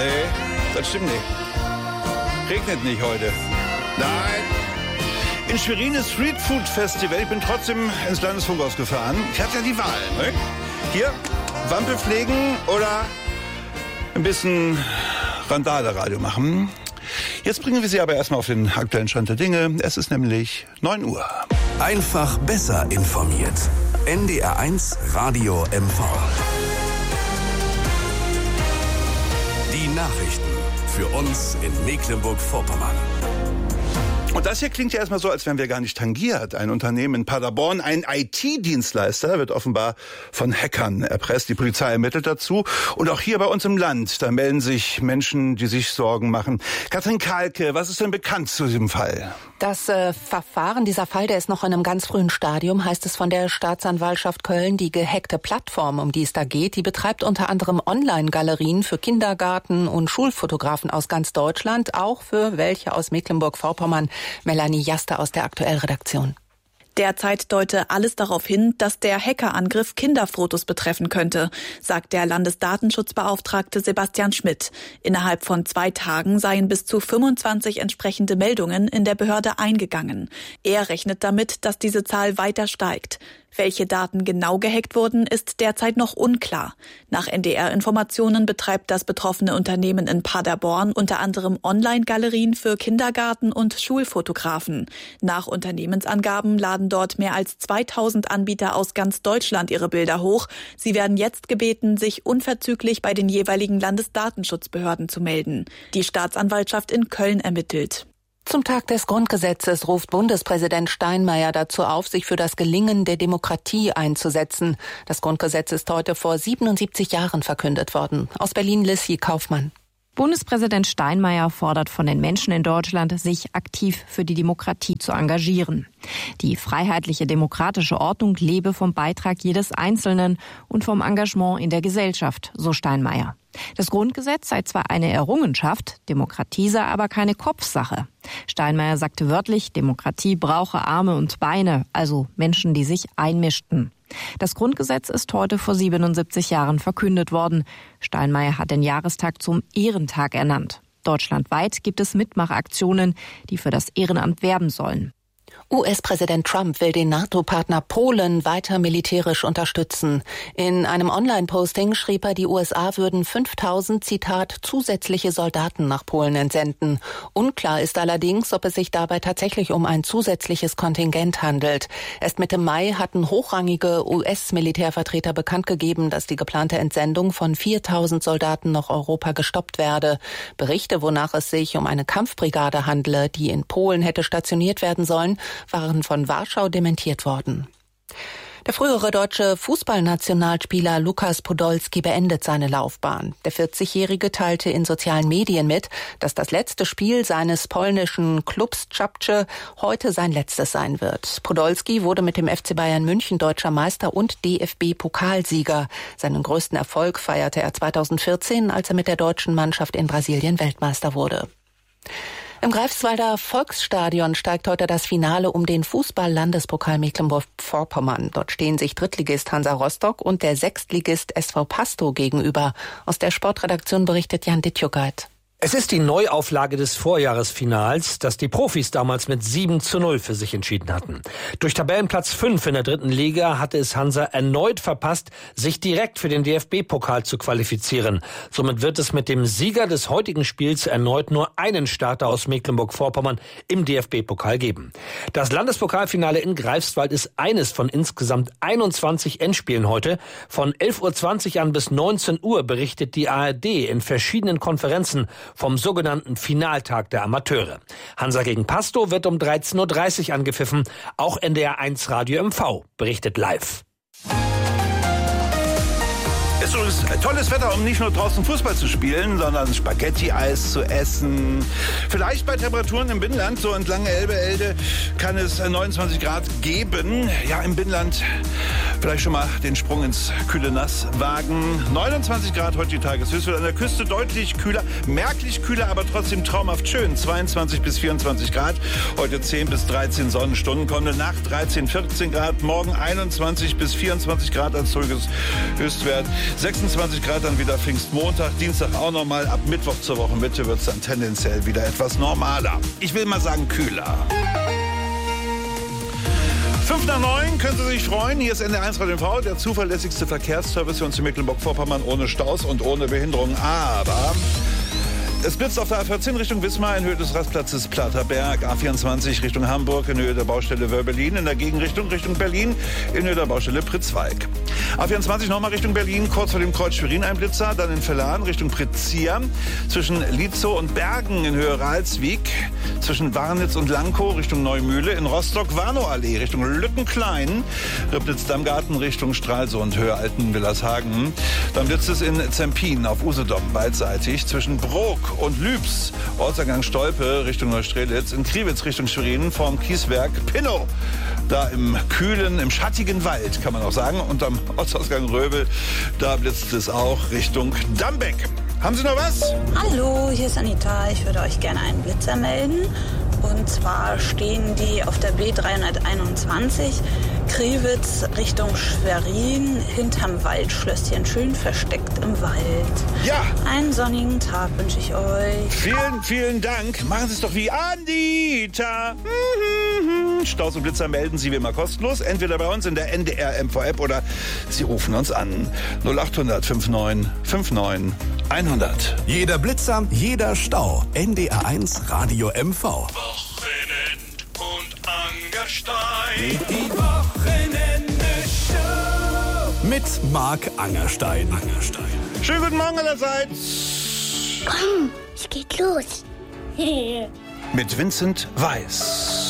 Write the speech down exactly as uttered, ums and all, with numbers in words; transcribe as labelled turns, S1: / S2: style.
S1: Nee, das stimmt nicht. Regnet nicht heute. Nein. In Schwerin ist Street Food Festival. Ich bin trotzdem ins Landesfunkhaus gefahren. Ich hatte ja die Wahl. Ne? Hier, Wampe pflegen oder ein bisschen Randale-Radio machen. Jetzt bringen wir Sie aber erstmal auf den aktuellen Stand der Dinge. Es ist nämlich neun Uhr.
S2: Einfach besser informiert. N D R eins Radio M V. Die Nachrichten für uns in Mecklenburg-Vorpommern.
S1: Und das hier klingt ja erstmal so, als wären wir gar nicht tangiert. Ein Unternehmen in Paderborn, ein I T-Dienstleister, wird offenbar von Hackern erpresst. Die Polizei ermittelt dazu. Und auch hier bei uns im Land, da melden sich Menschen, die sich Sorgen machen. Katrin Kahlke, was ist denn bekannt zu diesem Fall?
S3: Das äh, Verfahren, dieser Fall, der ist noch in einem ganz frühen Stadium, heißt es von der Staatsanwaltschaft Köln. Die gehackte Plattform, um die es da geht, die betreibt unter anderem Online-Galerien für Kindergarten- und Schulfotografen aus ganz Deutschland, auch für welche aus Mecklenburg-Vorpommern. Melanie Jaster aus der Aktuell-Redaktion.
S4: Derzeit deute alles darauf hin, dass der Hackerangriff Kinderfotos betreffen könnte, sagt der Landesdatenschutzbeauftragte Sebastian Schmidt. Innerhalb von zwei Tagen seien bis zu fünfundzwanzig entsprechende Meldungen in der Behörde eingegangen. Er rechnet damit, dass diese Zahl weiter steigt. Welche Daten genau gehackt wurden, ist derzeit noch unklar. Nach N D R-Informationen betreibt das betroffene Unternehmen in Paderborn unter anderem Online-Galerien für Kindergarten- und Schulfotografen. Nach Unternehmensangaben laden dort mehr als zweitausend Anbieter aus ganz Deutschland ihre Bilder hoch. Sie werden jetzt gebeten, sich unverzüglich bei den jeweiligen Landesdatenschutzbehörden zu melden. Die Staatsanwaltschaft in Köln ermittelt.
S3: Zum Tag des Grundgesetzes ruft Bundespräsident Steinmeier dazu auf, sich für das Gelingen der Demokratie einzusetzen. Das Grundgesetz ist heute vor siebenundsiebzig Jahren verkündet worden. Aus Berlin Lissy Kaufmann.
S5: Bundespräsident Steinmeier fordert von den Menschen in Deutschland, sich aktiv für die Demokratie zu engagieren. Die freiheitliche demokratische Ordnung lebe vom Beitrag jedes Einzelnen und vom Engagement in der Gesellschaft, so Steinmeier. Das Grundgesetz sei zwar eine Errungenschaft, Demokratie sei aber keine Kopfsache. Steinmeier sagte wörtlich, Demokratie brauche Arme und Beine, also Menschen, die sich einmischten. Das Grundgesetz ist heute vor siebenundsiebzig Jahren verkündet worden. Steinmeier hat den Jahrestag zum Ehrentag ernannt. Deutschlandweit gibt es Mitmachaktionen, die für das Ehrenamt werben sollen.
S3: U S-Präsident Trump will den NATO-Partner Polen weiter militärisch unterstützen. In einem Online-Posting schrieb er, die U S A würden fünftausend, Zitat, zusätzliche Soldaten nach Polen entsenden. Unklar ist allerdings, ob es sich dabei tatsächlich um ein zusätzliches Kontingent handelt. Erst Mitte Mai hatten hochrangige U S-Militärvertreter bekannt gegeben, dass die geplante Entsendung von viertausend Soldaten nach Europa gestoppt werde. Berichte, wonach es sich um eine Kampfbrigade handle, die in Polen hätte stationiert werden sollen, waren von Warschau dementiert worden. Der frühere deutsche Fußballnationalspieler Lukas Podolski beendet seine Laufbahn. Der vierzigjährige teilte in sozialen Medien mit, dass das letzte Spiel seines polnischen Klubs Czapce heute sein letztes sein wird. Podolski wurde mit dem F C Bayern München deutscher Meister und D F B-Pokalsieger. Seinen größten Erfolg feierte er zweitausendvierzehn, als er mit der deutschen Mannschaft in Brasilien Weltmeister wurde. Im Greifswalder Volksstadion steigt heute das Finale um den Fußball-Landespokal Mecklenburg-Vorpommern. Dort stehen sich Drittligist Hansa Rostock und der Sechstligist S V Pastow gegenüber. Aus der Sportredaktion berichtet Jan Dittjuckert.
S6: Es ist die Neuauflage des Vorjahresfinals, das die Profis damals mit sieben zu null für sich entschieden hatten. Durch Tabellenplatz fünf in der dritten Liga hatte es Hansa erneut verpasst, sich direkt für den D F B-Pokal zu qualifizieren. Somit wird es mit dem Sieger des heutigen Spiels erneut nur einen Starter aus Mecklenburg-Vorpommern im D F B-Pokal geben. Das Landespokalfinale in Greifswald ist eines von insgesamt einundzwanzig Endspielen heute. Von elf Uhr zwanzig an bis neunzehn Uhr berichtet die A R D in verschiedenen Konferenzen vom sogenannten Finaltag der Amateure. Hansa gegen Pastow wird um dreizehn Uhr dreißig angepfiffen. Auch N D R eins Radio M V berichtet live.
S1: Es ist tolles Wetter, um nicht nur draußen Fußball zu spielen, sondern Spaghetti-Eis zu essen. Vielleicht bei Temperaturen im Binnenland, so entlang Elbe-Elde, kann es neunundzwanzig Grad geben. Ja, im Binnenland Vielleicht schon mal den Sprung ins kühle Nass wagen. neunundzwanzig Grad heute die Tageshöchste. An der Küste deutlich kühler, merklich kühler, aber trotzdem traumhaft schön. zweiundzwanzig bis vierundzwanzig Grad. Heute zehn bis dreizehn Sonnenstunden. Kommende Nacht dreizehn, vierzehn Grad. Morgen einundzwanzig bis vierundzwanzig Grad als Höchstwert. sechsundzwanzig Grad dann wieder Pfingstmontag. Dienstag auch nochmal. Ab Mittwoch zur Wochenmitte wird es dann tendenziell wieder etwas normaler. Ich will mal sagen kühler. Fünf nach neun, können Sie sich freuen. Hier ist N D R eins Radio M V, der zuverlässigste Verkehrsservice für uns in Mecklenburg-Vorpommern, ohne Staus und ohne Behinderung. Aber es blitzt auf der A vierzehn Richtung Wismar in Höhe des Rastplatzes Platterberg, A vierundzwanzig Richtung Hamburg in Höhe der Baustelle Wöhr-Berlin, in der Gegenrichtung Richtung Berlin in Höhe der Baustelle Pritzwalk. A vierundzwanzig nochmal Richtung Berlin, kurz vor dem Kreuz Schwerin ein Blitzer, dann in Vellan Richtung Pritzia, zwischen Lietzow und Bergen in Höhe Ralswiek, zwischen Warnitz und Lankow Richtung Neumühle, in Rostock Warnow-Allee Richtung Lückenklein, Ribnitz-Dammgarten Richtung Stralsund, Höhe Alten-Willershagen. Dann blitzt es in Zempin auf Usedom beidseitig, zwischen Brok und Lübs, Ortsangang Stolpe Richtung Neustrelitz, in Kriwitz Richtung Schwerin, vorm Kieswerk Pinnow. Da im kühlen, im schattigen Wald, kann man auch sagen, und am Ortsausgang Röbel, da blitzt es auch Richtung Dambeck. Haben Sie noch was?
S7: Hallo, hier ist Anita. Ich würde euch gerne einen Blitzer melden. Und zwar stehen die auf der B dreihunderteinundzwanzig, Kriwitz Richtung Schwerin, hinterm Waldschlösschen, schön versteckt im Wald.
S1: Ja!
S7: Einen sonnigen Tag wünsche ich euch.
S1: Vielen, vielen Dank. Machen Sie es doch wie Anita. Staus und Blitzer melden Sie wie immer kostenlos, entweder bei uns in der N D R M V App oder Sie rufen uns an. null acht hundert neunundfünfzig neunundfünfzig hundert.
S2: Jeder Blitzer, jeder Stau. N D R eins Radio M V.
S8: Wochenend und Angerstein. Die Wochenende-Show.
S2: Mit Marc Angerstein. Angerstein.
S1: Schönen guten Morgen allerseits.
S9: Komm, es geht los.
S1: Mit Vincent Weiss.